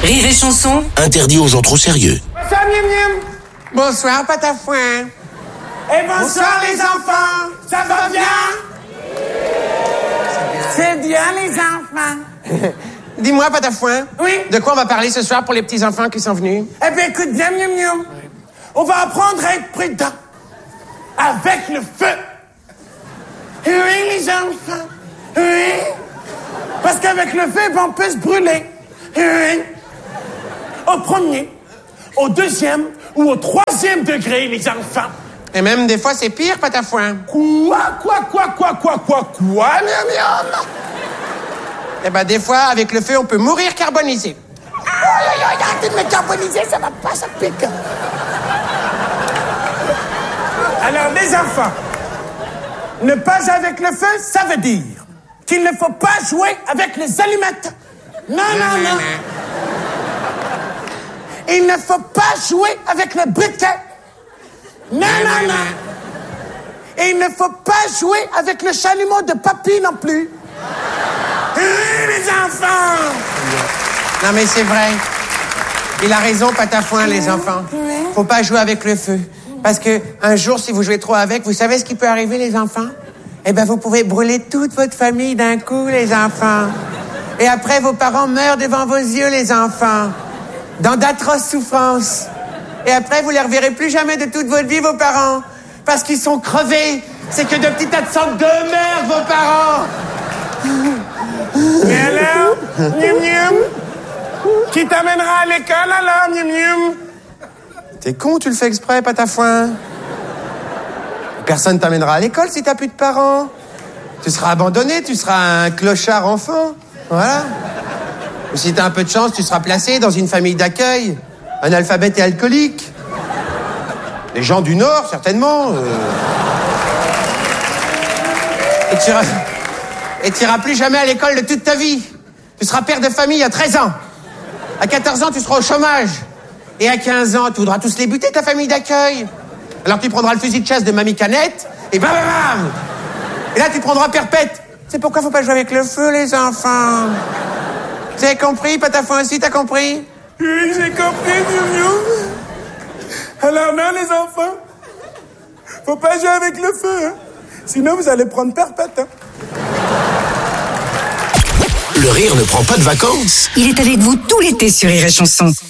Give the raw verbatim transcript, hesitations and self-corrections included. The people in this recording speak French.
Rire et chanson. Interdit aux gens trop sérieux. Bonsoir, miam miam. Bonsoir, Patafouin. Et bonsoir, bonsoir les enfants. Ça va bien? C'est bien, les enfants. Dis-moi, Patafouin. Oui? De quoi on va parler ce soir pour les petits-enfants qui sont venus? Eh bien, écoute bien, miam miam. On va apprendre à être prudent. Avec le feu. Oui, les enfants. Oui. Parce qu'avec le feu, on peut se brûler. Oui. Au premier, au deuxième ou au troisième degré, les enfants. Et même des fois, c'est pire, Patafouin. Quoi, quoi, quoi, quoi, quoi, quoi, quoi, miam miam? Eh ben, des fois, avec le feu, on peut mourir carbonisé. Oh là là, arrêtez de me carboniser, ça va pas, ça pique. Alors, les enfants, ne pas avec le feu, ça veut dire qu'il ne faut pas jouer avec les allumettes. Non, non, non. Il ne faut pas jouer avec le briquet. Non, non, non. Et il ne faut pas jouer avec le chalumeau de papy non plus. Oui, les enfants. Non, mais c'est vrai. Il a raison, Patafouin, les enfants. Faut pas jouer avec le feu. Parce que un jour, si vous jouez trop avec, vous savez ce qui peut arriver, les enfants? Eh ben, vous pouvez brûler toute votre famille d'un coup, les enfants. Et après, vos parents meurent devant vos yeux, les enfants. Dans d'atroces souffrances. Et après, vous les reverrez plus jamais de toute votre vie, vos parents. Parce qu'ils sont crevés. C'est que de petits tas de sang de merde, vos parents. Et alors, miam miam, qui t'amènera à l'école alors, miam miam? T'es con, tu le fais exprès, Patafouin. Personne t'amènera à l'école si t'as plus de parents. Tu seras abandonné, tu seras un clochard enfant. Voilà. Ou si t'as un peu de chance, tu seras placé dans une famille d'accueil. Un alphabète et alcoolique. Les gens du Nord, certainement. Euh... Et tu iras... Et tu iras plus jamais à l'école de toute ta vie. Tu seras père de famille à treize ans. À quatorze ans, tu seras au chômage. Et à quinze ans, tu voudras tous les buter, ta famille d'accueil. Alors tu prendras le fusil de chasse de Mamie Canette, et bam bam bam. Et là, tu prendras perpète. C'est pourquoi faut pas jouer avec le feu, les enfants. Tu as compris, Patafouin aussi, t'as compris? Oui, j'ai compris, miam miam. Alors non, les enfants, faut pas jouer avec le feu, hein. Sinon vous allez prendre perpète, hein. Le rire ne prend pas de vacances. Il est avec vous tout l'été sur Rire et chanson.